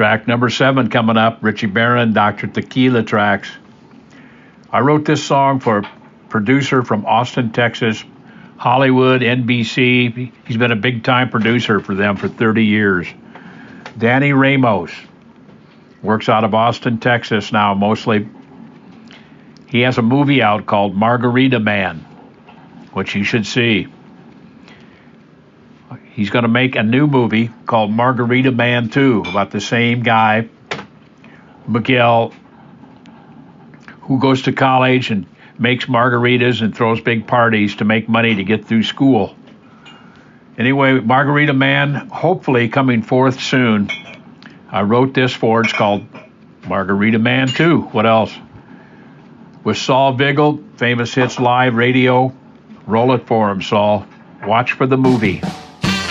Track number 7 coming up, Richie Barron, Dr. Tequila Tracks. I wrote this song for a producer from Austin, Texas, Hollywood, NBC. He's been a big-time producer for them for 30 years. Danny Ramos works out of Austin, Texas now, mostly. He has a movie out called Margarita Man, which you should see. He's going to make a new movie called Margarita Man 2 about the same guy, Miguel, who goes to college and makes margaritas and throws big parties to make money to get through school. Anyway, Margarita Man, hopefully coming forth soon. I wrote this for, it's called Margarita Man 2. What else? With Saul Vigil, Famous Hits Live Radio. Roll it for him, Saul. Watch for the movie.